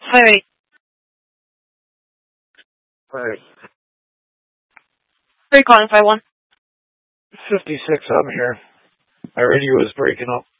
Hi. Right. Who are you calling 51? 56, I'm here. My radio is breaking up.